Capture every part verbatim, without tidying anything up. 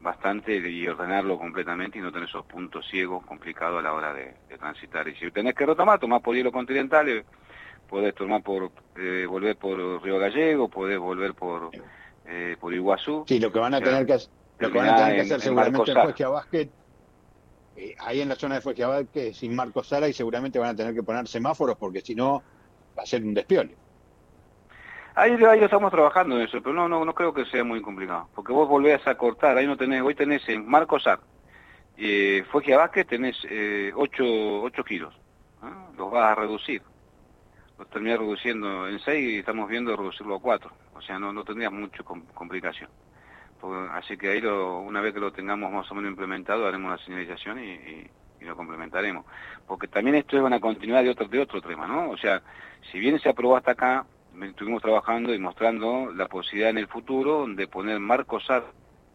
bastante y ordenarlo completamente y no tener esos puntos ciegos complicados a la hora de, de transitar. Y si tenés que retomar, tomás por hielo continental, podés tomar por, eh, volver por Río Gallego, podés volver por, eh, por Iguazú, Sí, lo que van o a sea, tener que, lo que van a terminar tener que en, hacer en seguramente en Marcosar. Fuegia Basket, eh, ahí en la zona de Fuegia Basket, sin Marco Sala, y seguramente van a tener que poner semáforos porque si no va a ser un despiole. Ahí, ahí lo estamos trabajando en eso, pero no, no, no creo que sea muy complicado, porque vos volvés a cortar, ahí no tenés, hoy tenés en Marcosar, eh, Fuegia Basket tenés eh, ocho kilos, ¿ah? Los vas a reducir, los terminás reduciendo en seis y estamos viendo reducirlo a cuatro, o sea, no, no tendrías mucha complicación. Porque, así que ahí lo, una vez que lo tengamos más o menos implementado, haremos la señalización y, y, y lo complementaremos. Porque también esto es una continuidad de otro, de otro tema, ¿no? O sea, si bien se aprobó hasta acá, estuvimos trabajando y mostrando la posibilidad en el futuro de poner marcos A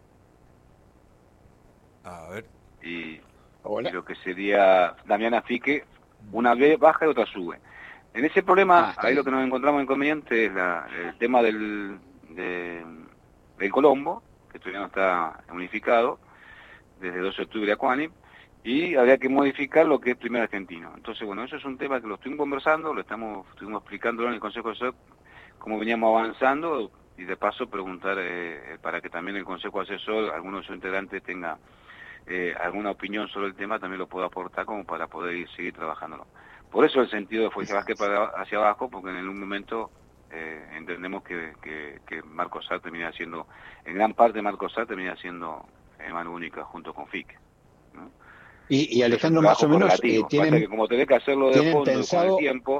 A ver. y, y Hola. lo que sería Damiana Fique, una vez baja y otra sube. En ese problema, Ah, está ahí lo bien. que nos encontramos inconveniente es la, el tema del, de, del Colombo, que todavía no está unificado, desde doce de octubre a Cuani, y habría que modificar lo que es primer argentino. Entonces, bueno, eso es un tema que lo estuvimos conversando, lo estamos, estuvimos explicándolo en el Consejo Asesor, cómo veníamos avanzando, y de paso preguntar eh, para que también el Consejo Asesor, alguno de sus integrantes tenga eh, alguna opinión sobre el tema, también lo pueda aportar como para poder ir, seguir trabajándolo. Por eso el sentido de Fuegia Basket para hacia abajo, porque en un momento eh, entendemos que, que, que Marcosar termina siendo, en gran parte Marcosar termina siendo eh, mano única junto con F I C, ¿no? Y, y O sea, es un Alejandro, más trabajo o menos, eh, correlativo. Pasa que tienen, como tenés que hacerlo de tienen fondo y con el pensado, tiempo,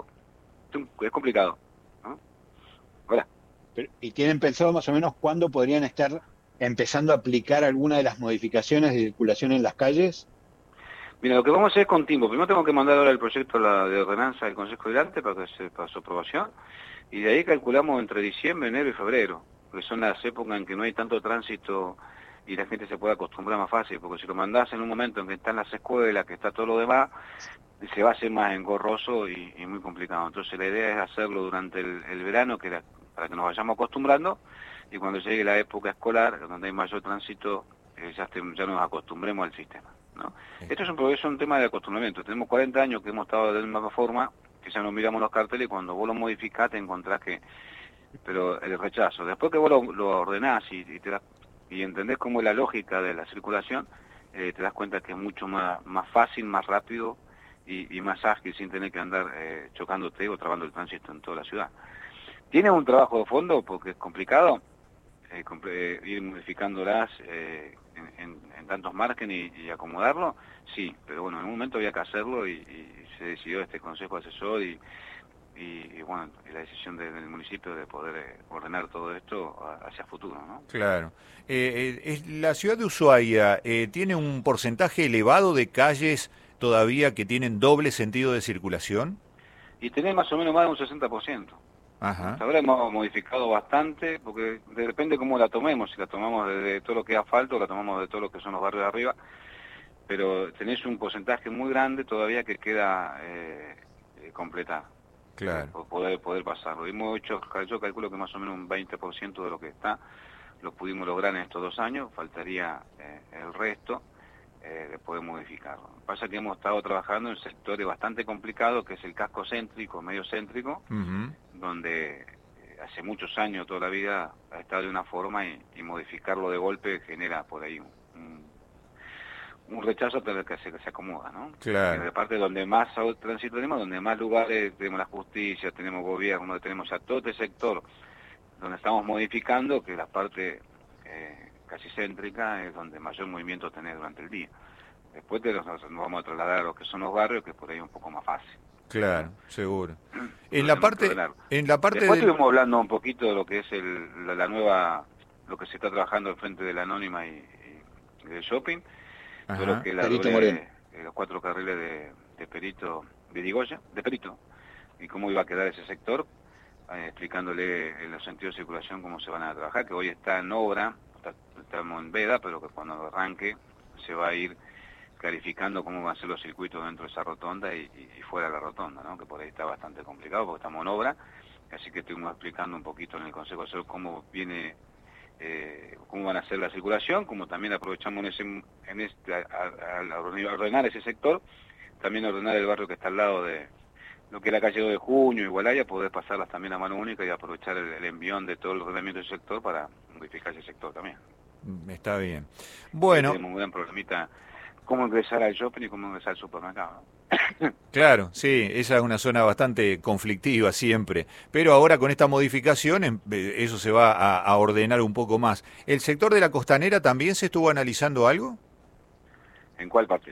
es complicado, ¿no? Hola. pero- y tienen pensado más o menos cuándo podrían estar empezando a aplicar alguna de las modificaciones de circulación en las calles. Mira, lo que vamos a hacer es con tiempo. Primero tengo que mandar ahora el proyecto la, de ordenanza del Consejo Deliberante para que se para su aprobación. Y de ahí calculamos entre diciembre, enero y febrero, que son las épocas en que no hay tanto tránsito y la gente se puede acostumbrar más fácil, porque si lo mandás en un momento en que están las escuelas, que está todo lo demás, se va a hacer más engorroso y, y muy complicado. Entonces la idea es hacerlo durante el, el verano, que la, para que nos vayamos acostumbrando, y cuando llegue la época escolar, donde hay mayor tránsito, eh, ya, este, ya nos acostumbremos al sistema, ¿no? Esto es un, es un tema de acostumbramiento. Tenemos cuarenta años que hemos estado de la misma forma, que ya nos miramos los carteles y cuando vos lo modificás te encontrás que, pero el rechazo, después que vos lo, lo ordenás y, y, te das, y entendés cómo es la lógica de la circulación, eh, te das cuenta que es mucho más, más fácil, más rápido y, y más ágil sin tener que andar eh, chocándote o trabando el tránsito en toda la ciudad. Tiene un trabajo de fondo porque es complicado eh, comple ir modificándolas eh, en, en, en tantos márgenes y, y acomodarlo, sí, pero bueno, en un momento había que hacerlo y, y se decidió este consejo asesor y, y, y bueno, y la decisión de, del municipio de poder eh, ordenar todo esto hacia futuro, ¿no? Claro. Eh, eh, es- la ciudad de Ushuaia eh, tiene un porcentaje elevado de calles todavía que tienen doble sentido de circulación. Y tener más o menos más de un sesenta por ciento. Ajá. Hasta ahora hemos modificado bastante, porque depende cómo la tomemos, si la tomamos de todo lo que es asfalto o la tomamos de todo lo que son los barrios de arriba, pero tenés un porcentaje muy grande todavía que queda eh, eh, completar, eh, Claro. por poder, poder pasarlo. Hemos hecho, yo calculo que más o menos un veinte por ciento de lo que está lo pudimos lograr en estos dos años, faltaría eh, el resto eh, de poder modificarlo. Pasa que hemos estado trabajando en sectores bastante complicados, que es el casco céntrico, medio céntrico, Ujú. donde eh, hace muchos años, toda la vida, ha estado de una forma y, y modificarlo de golpe genera por ahí un, un, un rechazo pero que se, que se acomoda, ¿no? En Claro. la parte donde más tránsito tenemos, donde más lugares tenemos la justicia, tenemos gobierno, donde tenemos a todo este sector, donde estamos modificando, que la parte eh, casi céntrica es donde mayor movimiento tenés durante el día. Después te nos, nos vamos a trasladar a lo que son los barrios, que por ahí es un poco más fácil, ¿no? Claro, seguro. En Pero la tenemos que parte, ordenarlo. en la parte Después del, estuvimos hablando un poquito de lo que es el, la, la nueva, lo que se está trabajando al frente de la Anónima y, y, y del shopping, todo lo ajá, que es la Perito Moreno. doble, eh, los cuatro carriles de, de Perito, de Digoya, de Perito, y cómo iba a quedar ese sector, eh, explicándole en los sentidos de circulación cómo se van a trabajar, que hoy está en obra, está, estamos en veda, pero que cuando arranque se va a ir clarificando cómo van a ser los circuitos dentro de esa rotonda y, y, y fuera de la rotonda, ¿no? Que por ahí está bastante complicado porque estamos en obra, así que estuvimos explicando un poquito en el Consejo Asesor cómo viene eh, cómo van a hacer la circulación, como también aprovechamos en, ese, en este, al ordenar ese sector, también ordenar el barrio que está al lado de lo que es la calle dos de junio y Gualaya, poder pasarlas también a mano única y aprovechar el, el envión de todo el ordenamiento del sector para modificar ese sector también. Está bien. Bueno. Tenemos un gran problemita, cómo ingresar al shopping y cómo ingresar al supermercado. Claro, sí, esa es una zona bastante conflictiva siempre, pero ahora con esta modificación eso se va a, a ordenar un poco más. ¿El sector de la Costanera también se estuvo analizando algo? ¿En cuál parte?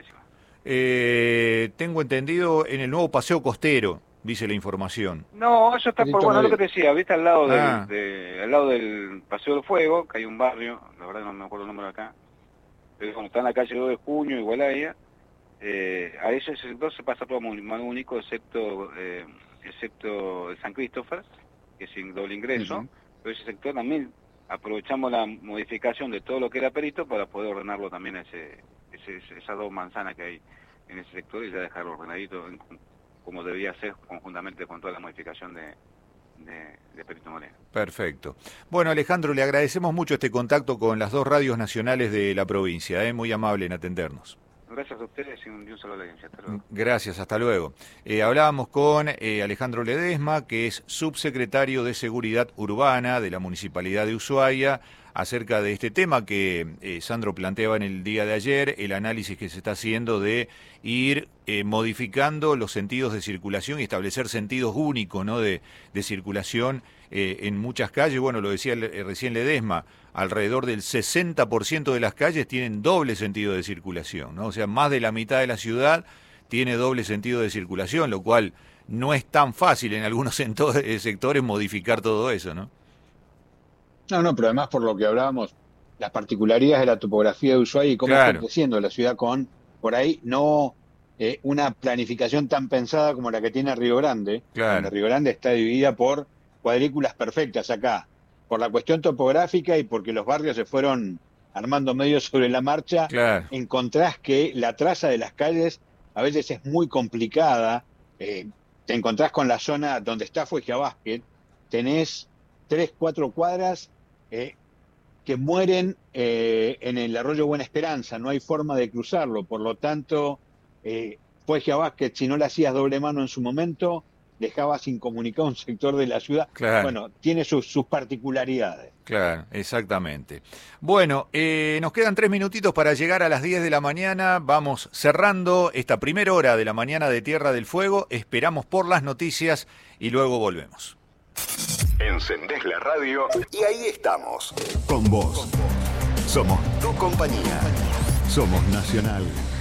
Eh, tengo entendido en el nuevo paseo costero, dice la información. No, eso está por, bueno, lo que te decía, viste, al lado, ah. del, de, al lado del Paseo del Fuego, que hay un barrio, la verdad no me acuerdo el nombre acá, pero cuando está en la calle dos de junio, Igualaya, eh, a ese sector se pasa todo mano único, excepto eh, excepto el San Christopher, que es sin doble ingreso, uh-huh. Pero ese sector también aprovechamos la modificación de todo lo que era perito para poder ordenarlo también a ese, ese, esas dos manzanas que hay en ese sector y ya dejarlo ordenadito en, como debía ser conjuntamente con toda la modificación de, de, de Perito Moreno. Perfecto. Bueno, Alejandro, le agradecemos mucho este contacto con las dos radios nacionales de la provincia, ¿eh? Muy amable en atendernos. Gracias a ustedes y un, y un saludo a la audiencia. Hasta luego. Gracias, hasta luego. Eh, hablábamos con eh, Alejandro Ledesma, que es subsecretario de Seguridad Urbana de la Municipalidad de Ushuaia, acerca de este tema que eh, Sandro planteaba en el día de ayer, el análisis que se está haciendo de ir eh, modificando los sentidos de circulación y establecer sentidos únicos, ¿no?, de, de circulación eh, en muchas calles. Bueno, lo decía eh, recién Ledesma, alrededor del sesenta por ciento de las calles tienen doble sentido de circulación, ¿no? O sea, más de la mitad de la ciudad tiene doble sentido de circulación, lo cual no es tan fácil en algunos sectores modificar todo eso, ¿no? No, no, pero además por lo que hablábamos, las particularidades de la topografía de Ushuaia y cómo claro. está creciendo la ciudad con, por ahí, no eh, una planificación tan pensada como la que tiene Río Grande. Claro. Río Grande está dividida por cuadrículas perfectas acá, por la cuestión topográfica y porque los barrios se fueron armando medio sobre la marcha. Claro. Encontrás que la traza de las calles a veces es muy complicada. Eh, te encontrás con la zona donde está Fuegia Basket, tenés tres, cuatro cuadras Eh, que mueren eh, en el arroyo Buena Esperanza, no hay forma de cruzarlo, por lo tanto, eh, Fuegia Basket, si no le hacías doble mano en su momento, dejabas incomunicado un sector de la ciudad. Claro. Bueno, tiene sus, sus particularidades. Claro, exactamente. Bueno, eh, nos quedan tres minutitos para llegar a las diez de la mañana, vamos cerrando esta primera hora de la mañana de Tierra del Fuego, esperamos por las noticias y luego volvemos. Encendés la radio y ahí estamos. Con vos. Somos tu compañía. Somos Nacional.